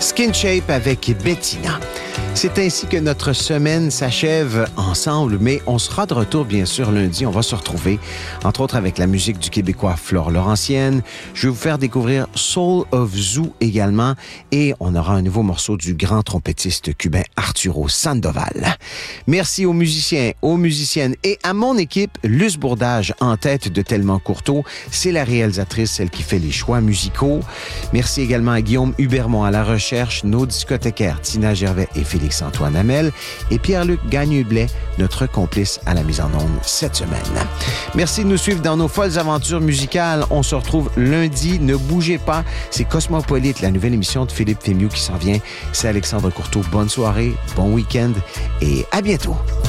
Skin Shape avec Bettina. C'est ainsi que notre semaine s'achève ensemble, mais on sera de retour, bien sûr, lundi. On va se retrouver, entre autres, avec la musique du Québécois Flore Laurentienne. Je vais vous faire découvrir Soul of Zoo également, et on aura un nouveau morceau du grand trompettiste cubain Arturo Sandoval. Merci aux musiciens, aux musiciennes et à mon équipe, Luce Bourdage en tête de Tellement Courteau. C'est la réalisatrice, celle qui fait les choix musicaux. Merci également à Guillaume Hubermont à la recherche, nos discothécaires Tina Gervais et Félix-Antoine Hamel et Pierre-Luc Gagné-Blais, notre complice à la mise en onde cette semaine. Merci de nous suivre dans nos folles aventures musicales. On se retrouve lundi. Ne bougez pas. C'est Cosmopolite, la nouvelle émission de Philippe Fémieux qui s'en vient. C'est Alexandre Courteau. Bonne soirée, bon week-end et à bientôt.